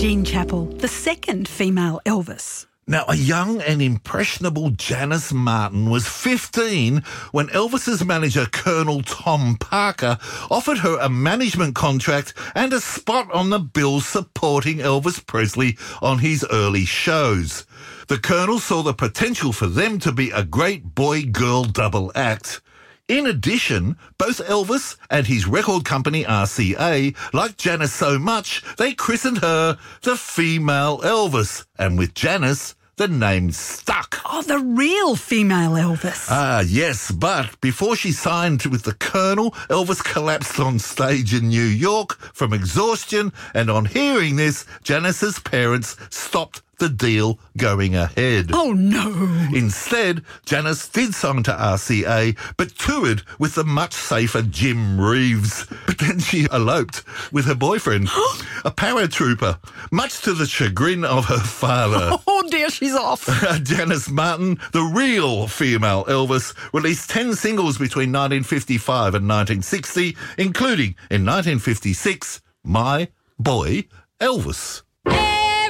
Jean Chappell, the second female Elvis. Now, a young and impressionable Janice Martin was 15 when Elvis's manager, Colonel Tom Parker, offered her a management contract and a spot on the bill supporting Elvis Presley on his early shows. The Colonel saw the potential for them to be a great boy-girl double act. In addition, both Elvis and his record company RCA liked Janice so much they christened her the female Elvis, and with Janice, the name stuck. Oh, the real female Elvis. Yes, but before she signed with the Colonel, Elvis collapsed on stage in New York from exhaustion, and on hearing this, Janice's parents stopped the deal going ahead. Oh, no. Instead, Janice did sign to RCA, but toured with the much safer Jim Reeves. But then she eloped with her boyfriend, a paratrooper, much to the chagrin of her father. Oh, dear, she's off. Janice Martin, the real female Elvis, released 10 singles between 1955 and 1960, including, in 1956, My Boy Elvis.